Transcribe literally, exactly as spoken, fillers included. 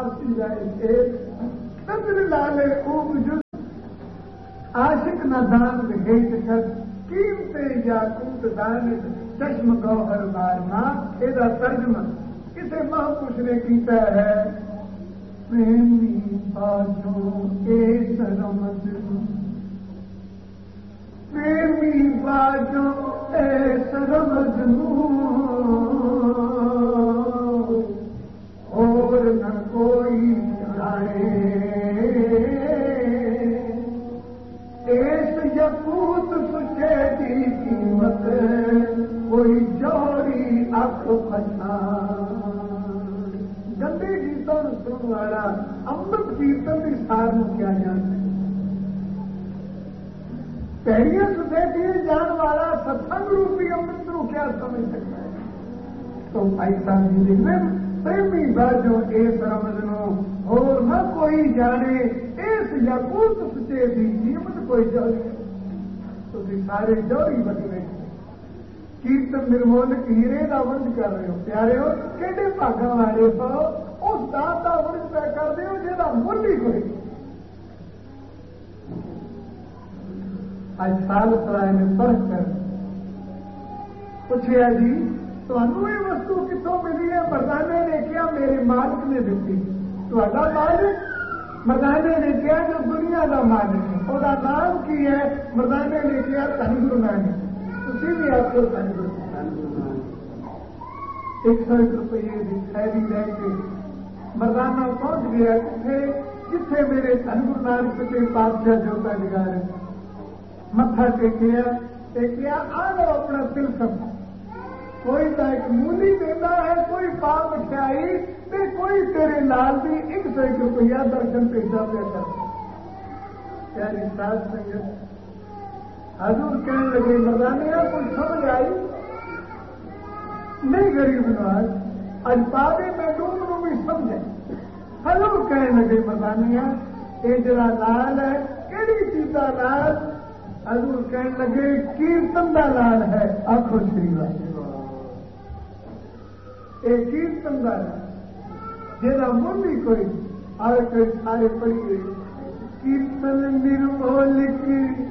فارسی جائے صدر لالے اوب جز عاشق نہ دان بھیٹ کر قیمتے یا کوت دان چشم گوہر بارما یہ ترجمہ اسے محفوظ نے کیتا ہے پریمی باجو اے سرمد پریمی باجو اے سرمد اور نہ کوئی جانے ایس یقوت سچے کی قیمت کوئی جوڑی آپ کو پہچان گندے گیتوں سننے والا امرت کیرتن کی سار کیا جانتا ہے پہلی سوسائٹی جان والا ستسنگ روپی امرت کو کیا سمجھ سکتا ہے تو ایسا جی لکھنے پریمی باجو اس رمض نو اور نہ کوئی جانے اس یاقوت سچے دی قیمت کوئی جوڑی تو سارے جوڑی بچنے کیرتن نرمول ہیرے کا ونج کر رہے ہو پیارے ہو کہڑے بھاگا والے سو اس دان کا ونج پہ کر دے جا مل ہی کوئی اج سال سرائے نے پرکھ کر پوچھا جی تمہوں یہ وستو کتوں ملی ہے مردانے نے کیا میرے مالک نے دیتی تا مالک مردانے نے کیا جو دنیا کا مالک ہے وہ نام کی ہے مردانے نے کیا دھن گرو نانک تھی بھی آپ کو دھن گرو ایک سو ایک روپیے کی تھیلی لے کے مردانہ پہنچ گیا کتنے جتنے میرے دھن گرو نانک کے بادشاہ جوتا نگارے متھا ٹیکیا ٹیکیا آ لو اپنا دل سمجھ کوئی تو ایک مولی دیتا ہے کوئی پاپ مٹھائی تے کوئی تیرے لال بھی ایک سو ایک روپیہ درشن پیشہ پہ کر پیاری ساتھ سنگت حضور کہنے لگے مردانے کوئی سمجھ آئی نہیں غریب نواز اج پاوے میں دونوں بھی سمجھے حضور کہنے لگے مردانے یہ جڑا لال ہے کہڑی چیز کا لال حضور کہنے لگے کیرتن کا لال ہے آخو شریف یہ کیرتن کا جا من بھی کوئی آئے کوئی سارے پڑھی گئی کیرتن نرمول کی